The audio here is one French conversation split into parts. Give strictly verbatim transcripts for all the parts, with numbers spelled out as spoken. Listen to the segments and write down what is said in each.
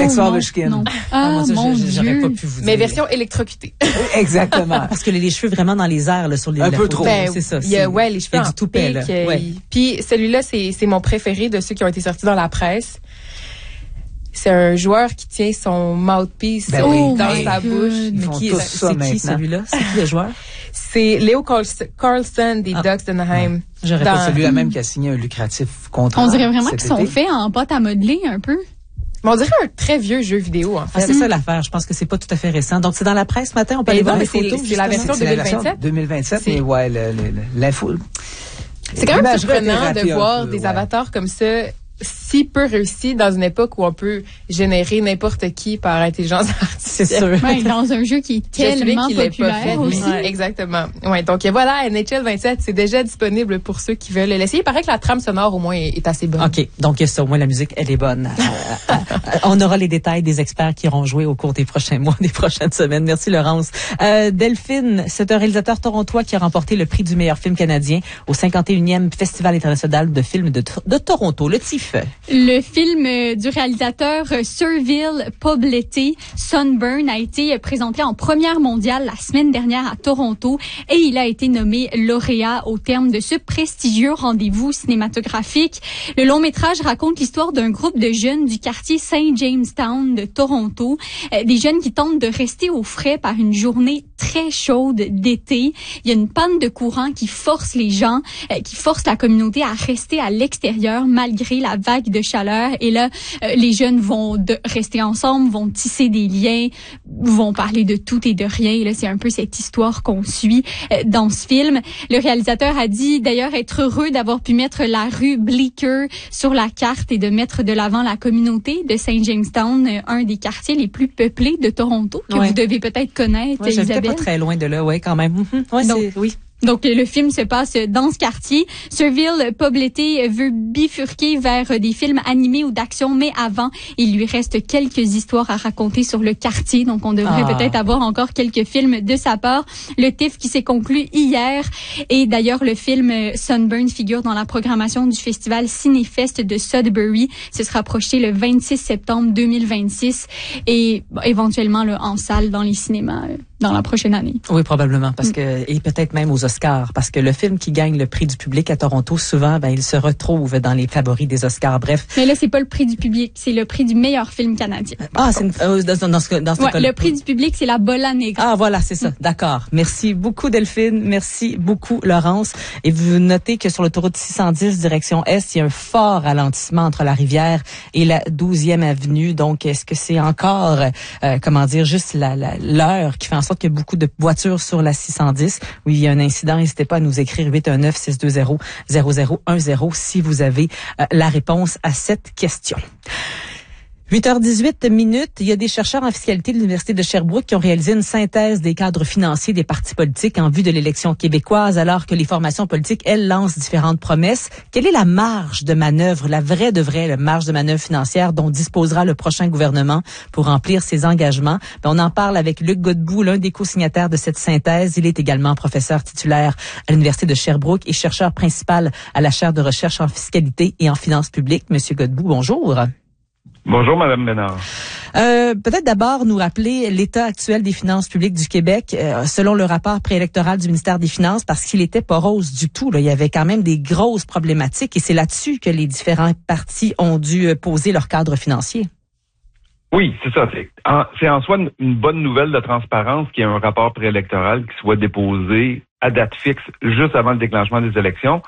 Alexandre non, Ovechkin. non. Ah, Ah, moi, ça, mon je- j'aurais Dieu. pas pu vous Mais dire. version électrocutée. Exactement. Parce que les, les cheveux vraiment dans les airs, là, sur les Un la peu photo, trop. Ben, c'est ça. il y a, c'est- ouais, les il y cheveux a en du toupet, là. pique, euh, Ouais. il- Puis celui-là, c'est, c'est mon préféré de ceux qui ont été sortis dans la presse. C'est un joueur qui tient son mouthpiece Ben euh, oui. dans Oh sa my bouche. Ils Mais font qui est, tous c'est ça qui maintenant. celui-là? C'est qui le joueur? C'est Léo Carl- Carlson des Ah. Ducks d'Anaheim. J'aurais Dans- pas celui. Celui-là même qui a signé un lucratif contrat. On dirait vraiment cet qu'ils sont été. faits en pâte à modeler un peu. Mais on dirait un très vieux jeu vidéo, en fait. Ah, c'est ça l'affaire. Je pense que c'est pas tout à fait récent. Donc, c'est dans la presse ce matin. On peut aller Mais voir non, les mais c'est- photos. c'est la justement. version C'est la version deux mille vingt-sept. deux mille vingt-sept, C'est- mais ouais, le, le, le- l'info. C'est quand même L'imagerie a été surprenant ratée de un voir peu, des ouais. avatars comme ça si peu réussis dans une époque où on peut générer n'importe qui par intelligence C'est artificielle. sûr. Ouais, dans un jeu qui est J'espère tellement qu'il l'ait pas populaire fait, aussi. mais- Exactement. Ouais, donc voilà, N H L vingt-sept, c'est déjà disponible pour ceux qui veulent l'essayer. Il paraît que la trame sonore au moins est, est assez bonne. OK. Donc, ça, au moins, la musique, elle est bonne. Euh, euh, on aura les détails des experts qui iront jouer au cours des prochains mois, des prochaines semaines. Merci, Laurence. Euh, Delphine, c'est un réalisateur torontois qui a remporté le prix du meilleur film canadien au cinquante et unième Festival international de films de, de Toronto, le T I F. Le film euh, du réalisateur euh, Surville Pobletti, Sunburn, a été euh, présenté en première mondiale la semaine dernière à Toronto et il a été nommé lauréat au terme de ce prestigieux rendez-vous cinématographique. Le long métrage raconte l'histoire d'un groupe de jeunes du quartier Saint Jamestown de Toronto, euh, des jeunes qui tentent de rester au frais par une journée très chaude d'été. Il y a une panne de courant qui force les gens, euh, qui force la communauté à rester à l'extérieur malgré la vague de chaleur. Et là, euh, les jeunes vont de rester ensemble, vont tisser des liens, vont parler de tout et de rien. Et là, c'est un peu cette histoire qu'on suit euh, dans ce film. Le réalisateur a dit d'ailleurs être heureux d'avoir pu mettre la rue Bleecker sur la carte et de mettre de l'avant la communauté de Saint Jamestown, euh, un des quartiers les plus peuplés de Toronto, que Ouais. vous devez peut-être connaître, Ouais, j'habitais Isabelle. pas très loin de là, ouais, quand même. Mhm. Ouais, Donc, c'est, oui. Donc, le film se passe dans ce quartier. Surville Pobletti veut bifurquer vers des films animés ou d'action, mais avant, il lui reste quelques histoires à raconter sur le quartier. Donc, on devrait Ah. peut-être avoir encore quelques films de sa part. Le T I F qui s'est conclu hier. Et d'ailleurs, le film Sunburn figure dans la programmation du festival Cinéfest de Sudbury. Ce sera projeté le vingt-six septembre deux mille vingt-six et bon, éventuellement là, en salle dans les cinémas euh, dans la prochaine année. Oui, probablement, parce que et peut-être même aux Oscars, parce que le film qui gagne le prix du public à Toronto, souvent, ben, il se retrouve dans les favoris des Oscars. Bref. Mais là, c'est pas le prix du public, c'est le prix du meilleur film canadien. Ah, c'est une, euh, dans, dans ce, dans ce Ouais, cas-là. le prix du public, c'est la Bola Negra. Ah, voilà, c'est ça. D'accord. Merci beaucoup, Delphine. Merci beaucoup, Laurence. Et vous notez que sur l'autoroute six cent dix, direction Est, il y a un fort ralentissement entre la rivière et la douzième avenue. Donc, est-ce que c'est encore, euh, comment dire, juste la, la, l'heure qui fait en sorte qu'il y a beaucoup de voitures sur la six cent dix? Oui, il y a un incident. N'hésitez pas à nous écrire huit un neuf, six deux zéro, zéro zéro un zéro si vous avez euh, la réponse à cette question. huit heures dix-huit minutes, il y a des chercheurs en fiscalité de l'Université de Sherbrooke qui ont réalisé une synthèse des cadres financiers des partis politiques en vue de l'élection québécoise, alors que les formations politiques, elles, lancent différentes promesses. Quelle est la marge de manœuvre, la vraie de vraie la marge de manœuvre financière dont disposera le prochain gouvernement pour remplir ses engagements? Ben, on en parle avec Luc Godbout, l'un des co-signataires de cette synthèse. Il est également professeur titulaire à l'Université de Sherbrooke et chercheur principal à la chaire de recherche en fiscalité et en finances publiques. Monsieur Godbout, bonjour. Bonjour, Madame Ménard. Euh, peut-être d'abord nous rappeler l'état actuel des finances publiques du Québec, euh, selon le rapport préélectoral du ministère des Finances, parce qu'il était pas rose du tout. Là. Il y avait quand même des grosses problématiques et c'est là-dessus que les différents partis ont dû poser leur cadre financier. Oui, c'est ça. C'est en, c'est en soi une, une bonne nouvelle de transparence qu'il y ait un rapport préélectoral qui soit déposé à date fixe juste avant le déclenchement des élections.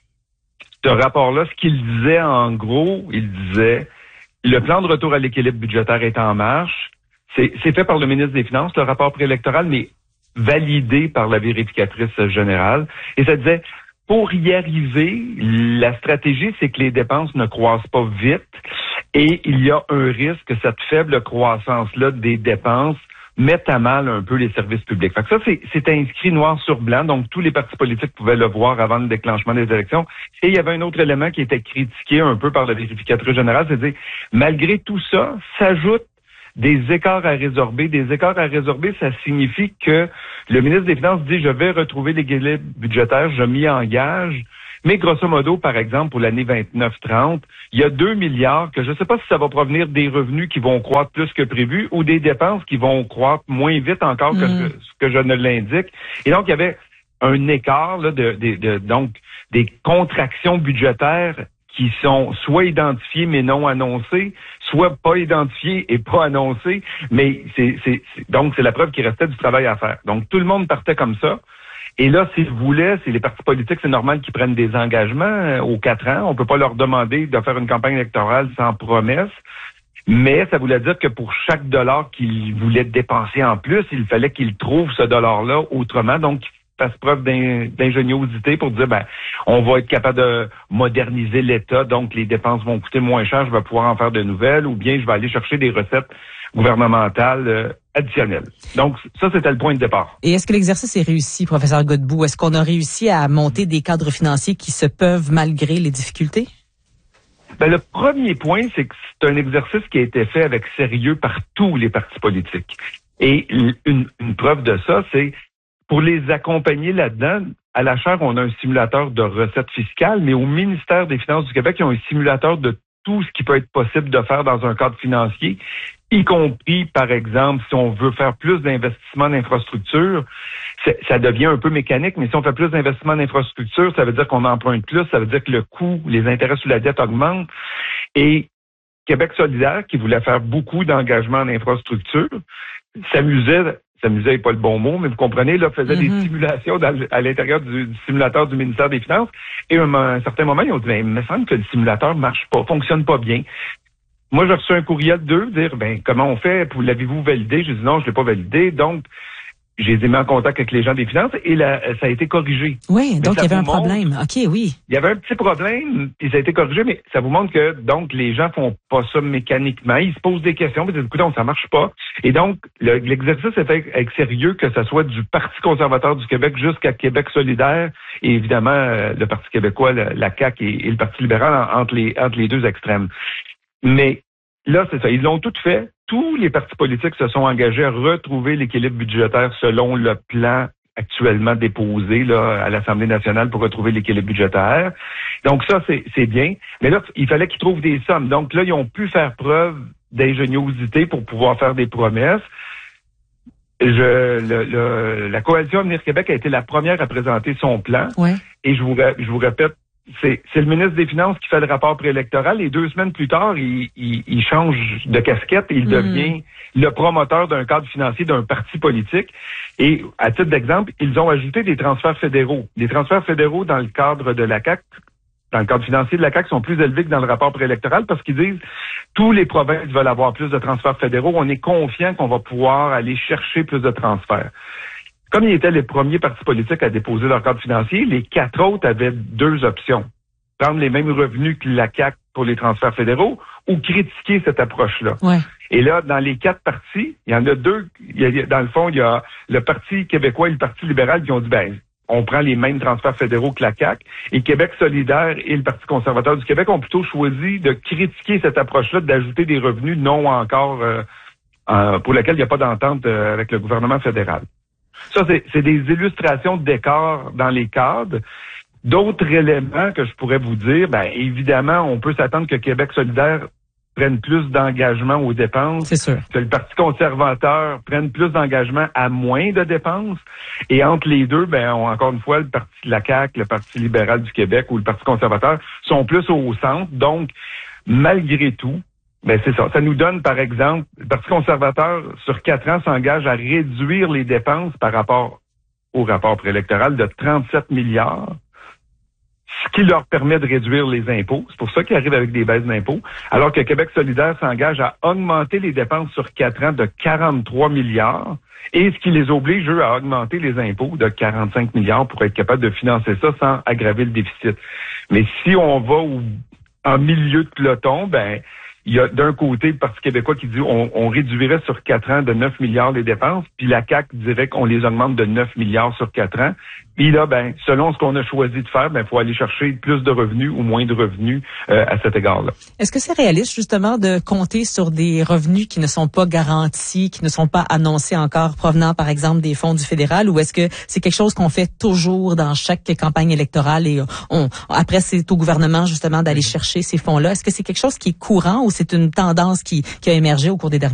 Ce rapport-là, ce qu'il disait en gros, il disait le plan de retour à l'équilibre budgétaire est en marche. C'est, c'est fait par le ministre des Finances, le rapport préélectoral, mais validé par la vérificatrice générale. Et ça disait, pour y arriver, la stratégie, c'est que les dépenses ne croissent pas vite et il y a un risque que cette faible croissance-là des dépenses mette à mal un peu les services publics. Fait que ça, c'est, c'est inscrit noir sur blanc, donc tous les partis politiques pouvaient le voir avant le déclenchement des élections. Et il y avait un autre élément qui était critiqué un peu par la vérificatrice générale, c'est-à-dire, malgré tout ça, s'ajoute des écarts à résorber. Des écarts à résorber, ça signifie que le ministre des Finances dit, je vais retrouver l'équilibre budgétaire, je m'y engage, Mais grosso modo, par exemple, pour l'année vingt-neuf trente, il y a deux milliards que je ne sais pas si ça va provenir des revenus qui vont croître plus que prévu ou des dépenses qui vont croître moins vite encore mmh. que ce que je ne l'indique. Et donc, il y avait un écart là, de, de, de donc des contractions budgétaires qui sont soit identifiées mais non annoncées, soit pas identifiées et pas annoncées. Mais c'est, c'est, c'est donc c'est la preuve qu'il restait du travail à faire. Donc tout le monde partait comme ça. Et là, s'ils voulaient, c'est les partis politiques, c'est normal qu'ils prennent des engagements euh, aux quatre ans. On peut pas leur demander de faire une campagne électorale sans promesse. Mais ça voulait dire que pour chaque dollar qu'ils voulaient dépenser en plus, il fallait qu'ils trouvent ce dollar-là autrement. Donc, qu'ils fassent preuve d'in, d'ingéniosité pour dire, ben, on va être capable de moderniser l'État, donc les dépenses vont coûter moins cher, je vais pouvoir en faire de nouvelles, ou bien je vais aller chercher des recettes gouvernementales euh, additionnelles. Donc, ça, c'était le point de départ. Et est-ce que l'exercice est réussi, professeur Godbout? Est-ce qu'on a réussi à monter des cadres financiers qui se peuvent malgré les difficultés? Ben, le premier point, c'est que c'est un exercice qui a été fait avec sérieux par tous les partis politiques. Et une, une preuve de ça, c'est pour les accompagner là-dedans, à la Chaire, on a un simulateur de recettes fiscales, mais au ministère des Finances du Québec, ils ont un simulateur de tout ce qui peut être possible de faire dans un cadre financier, y compris, par exemple, si on veut faire plus d'investissements d'infrastructures, ça devient un peu mécanique, mais si on fait plus d'investissements d'infrastructures, ça veut dire qu'on emprunte plus, ça veut dire que le coût, les intérêts sur la dette augmentent. Et Québec solidaire, qui voulait faire beaucoup d'engagements en infrastructures, s'amusait, s'amusait n'est pas le bon mot, mais vous comprenez, là, faisait mm-hmm. des simulations dans, à l'intérieur du, du simulateur du ministère des Finances. Et à un, un certain moment, ils ont dit, ben, il me semble que le simulateur marche pas, fonctionne pas bien. Moi, j'ai reçu un courriel d'eux, dire, ben, comment on fait? L'avez-vous validé? J'ai dit non, je l'ai pas validé. Donc, j'ai mis en contact avec les gens des finances et la, ça a été corrigé. Oui, mais donc il y avait un montre, problème. OK, oui. Il y avait un petit problème et ça a été corrigé, mais ça vous montre que, donc, les gens font pas ça mécaniquement. Ils se posent des questions, ils disent, écoutez, ça marche pas. Et donc, le, l'exercice est fait avec sérieux, que ce soit du Parti conservateur du Québec jusqu'à Québec solidaire et évidemment, euh, le Parti québécois, la, la C A Q et, et le Parti libéral en, entre les, entre les deux extrêmes. Mais, là, c'est ça. Ils l'ont tout fait. Tous les partis politiques se sont engagés à retrouver l'équilibre budgétaire selon le plan actuellement déposé là, à l'Assemblée nationale pour retrouver l'équilibre budgétaire. Donc ça, c'est, c'est bien. Mais là, il fallait qu'ils trouvent des sommes. Donc là, ils ont pu faire preuve d'ingéniosité pour pouvoir faire des promesses. Je, le, le, la Coalition Avenir Québec a été la première à présenter son plan. Ouais. Et je vous, je vous répète, C'est, c'est le ministre des Finances qui fait le rapport préélectoral et deux semaines plus tard, il, il, il change de casquette et il mmh. devient le promoteur d'un cadre financier d'un parti politique. Et à titre d'exemple, ils ont ajouté des transferts fédéraux. Les transferts fédéraux dans le cadre de la C A Q, dans le cadre financier de la C A Q, sont plus élevés que dans le rapport préélectoral parce qu'ils disent tous les provinces veulent avoir plus de transferts fédéraux. On est confiant qu'on va pouvoir aller chercher plus de transferts. Comme ils étaient les premiers partis politiques à déposer leur cadre financier, les quatre autres avaient deux options. Prendre les mêmes revenus que la C A Q pour les transferts fédéraux ou critiquer cette approche-là. Ouais. Et là, dans les quatre partis, il y en a deux. Il y a, dans le fond, il y a le Parti québécois et le Parti libéral qui ont dit, ben, on prend les mêmes transferts fédéraux que la C A Q. Et Québec solidaire et le Parti conservateur du Québec ont plutôt choisi de critiquer cette approche-là, d'ajouter des revenus non encore euh, euh, pour lesquels il n'y a pas d'entente euh, avec le gouvernement fédéral. Ça, c'est, c'est des illustrations de décors dans les cadres. D'autres éléments que je pourrais vous dire, ben évidemment, on peut s'attendre que Québec solidaire prenne plus d'engagement aux dépenses. C'est sûr. Que le Parti conservateur prenne plus d'engagement à moins de dépenses. Et entre les deux, ben on, encore une fois, le Parti de la C A Q, le Parti libéral du Québec ou le Parti conservateur sont plus au centre. Donc, malgré tout, ben c'est ça. Ça nous donne, par exemple, le Parti conservateur, sur quatre ans, s'engage à réduire les dépenses par rapport au rapport préélectoral de trente-sept milliards, ce qui leur permet de réduire les impôts. C'est pour ça qu'ils arrivent avec des baisses d'impôts. Alors que Québec solidaire s'engage à augmenter les dépenses sur quatre ans de quarante-trois milliards, et ce qui les oblige, eux, à augmenter les impôts de quarante-cinq milliards pour être capable de financer ça sans aggraver le déficit. Mais si on va au, en milieu de peloton, ben il y a d'un côté le Parti québécois qui dit on, on réduirait sur quatre ans de neuf milliards les dépenses, puis la C A Q dirait qu'on les augmente de neuf milliards sur quatre ans. Puis là, ben, selon ce qu'on a choisi de faire, ben, faut aller chercher plus de revenus ou moins de revenus euh, à cet égard-là. Est-ce que c'est réaliste, justement, de compter sur des revenus qui ne sont pas garantis, qui ne sont pas annoncés encore, provenant, par exemple, des fonds du fédéral, ou est-ce que c'est quelque chose qu'on fait toujours dans chaque campagne électorale et on, après, c'est au gouvernement, justement, d'aller chercher ces fonds-là? Est-ce que c'est quelque chose qui est courant ou c'est une tendance qui, qui a émergé au cours des dernières